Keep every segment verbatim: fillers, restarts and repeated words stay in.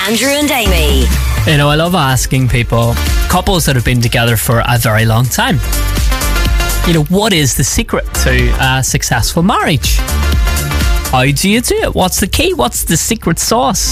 Andrew and Amy. You know, I love asking people, couples that have been together for a very long time, you know, what is the secret to a successful marriage? How do you do it? What's the key? What's the secret sauce?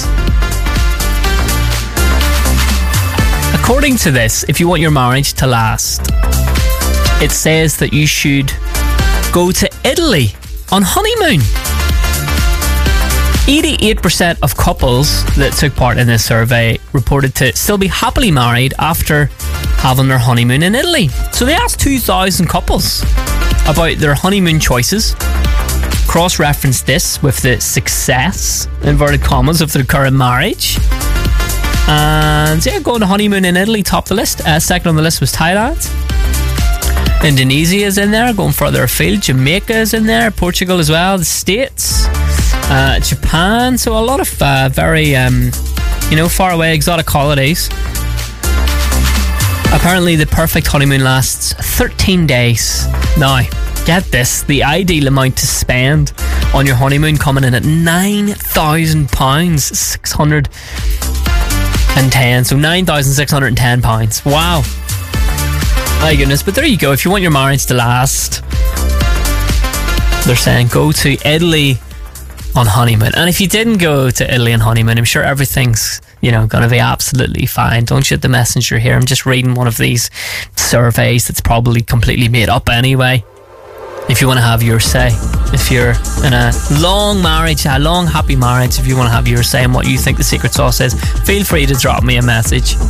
According to this, if you want your marriage to last, it says that you should go to Italy on honeymoon. eighty-eight percent of couples that took part in this survey reported to still be happily married after having their honeymoon in Italy. So they asked two thousand couples about their honeymoon choices, cross-referenced this with the success, inverted commas, of their current marriage. And yeah, going to honeymoon in Italy topped the list. Uh, second on the list was Thailand. Indonesia is in there, going further afield. Jamaica is in there, Portugal as well, the States, uh, Japan. So a lot of uh, very, um, you know, far away exotic holidays. Apparently the perfect honeymoon lasts thirteen days. Now, get this, the ideal amount to spend on your honeymoon coming in at nine thousand pounds, six hundred ten. So nine thousand six hundred ten pounds. Wow. My goodness, but there you go. If you want your marriage to last, they're saying go to Italy on honeymoon. And if you didn't go to Italy on honeymoon, I'm sure everything's, you know, going to be absolutely fine. Don't shoot the messenger here. I'm just reading one of these surveys that's probably completely made up anyway. If you want to have your say, if you're in a long marriage, a long happy marriage, if you want to have your say on what you think the secret sauce is, feel free to drop me a message.